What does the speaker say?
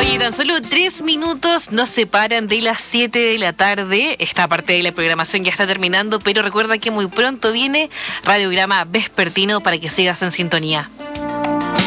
Oye, tan solo 3 minutos nos separan de las 7 de la tarde. Esta parte de la programación ya está terminando, pero recuerda que muy pronto viene Radiograma Vespertino para que sigas en sintonía.